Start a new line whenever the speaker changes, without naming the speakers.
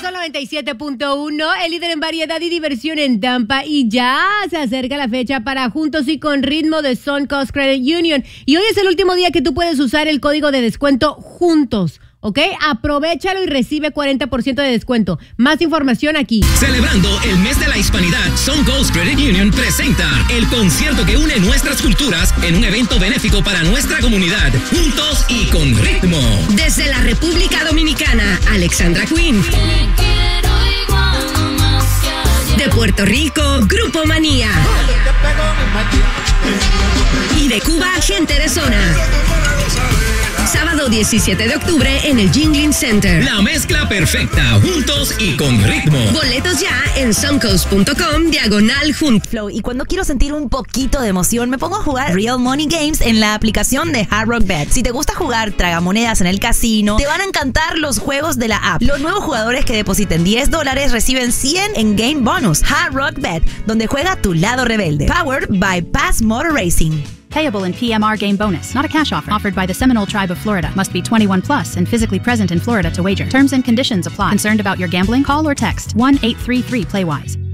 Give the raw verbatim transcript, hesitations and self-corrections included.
Sol noventa y siete punto uno, el líder en variedad y diversión en Tampa, y ya se acerca la fecha para Juntos y con Ritmo de Suncoast Credit Union. Y hoy es el último día que tú puedes usar el código de descuento Juntos. ¿Ok? Aprovechalo y recibe cuarenta por ciento de descuento. Más información aquí.
Celebrando el mes de la hispanidad, Suncoast Credit Union presenta el concierto que une nuestras culturas en un evento benéfico para nuestra comunidad. Juntos y con ritmo.
Desde la República Dominicana, Alexandra Queen. De Puerto Rico, Grupo Manía. Y de Cuba, Gente de Zona. Sábado diecisiete de octubre en el Jingling Center.
La mezcla perfecta, juntos y con ritmo.
Boletos ya en suncoast punto com, diagonal juntos.
Y cuando quiero sentir un poquito de emoción, me pongo a jugar Real Money Games en la aplicación de Hard Rock Bet. Si te gusta jugar tragamonedas en el casino, te van a encantar los juegos de la app. Los nuevos jugadores que depositen diez dólares reciben cien en Game Bonus. Hard Rock Bet, donde juega tu lado rebelde. Powered by Pass Motor Racing.
Payable in P M R game bonus, not a cash offer. Offered by the Seminole Tribe of Florida. Must be twenty-one plus and physically present in Florida to wager. Terms and conditions apply. Concerned about your gambling? Call or text one eight three three play wise.